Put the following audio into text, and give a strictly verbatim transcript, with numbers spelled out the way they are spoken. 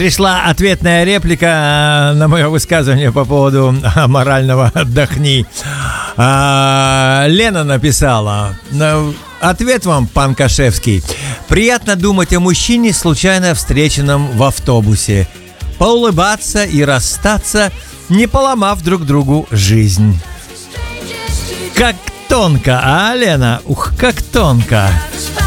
Пришла ответная реплика на мое высказывание по поводу морального «отдохни». Лена написала: ответ вам, пан Кашевский. Приятно думать о мужчине, случайно встреченном в автобусе. Поулыбаться и расстаться, не поломав друг другу жизнь. Как тонко, а, Лена? Ух, как тонко.